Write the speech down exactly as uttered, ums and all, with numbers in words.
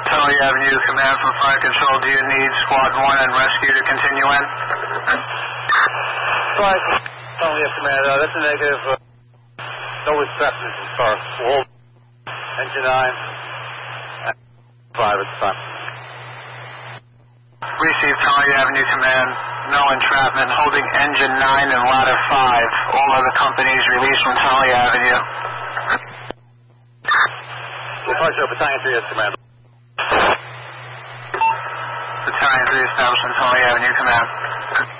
Tully Avenue, command from Fire Control. Do you need Squad one and Rescue to continue in? Fire Control, yes, command. Uh, that's a negative. Uh, no reception for Wall. Engine nine. And five at the time. Receive Tully Avenue, command. No entrapment. Holding engine nine and ladder five. All other companies released from Tully Avenue. Departure Battalion three, yes, command. Battalion three established on Tully Avenue, command.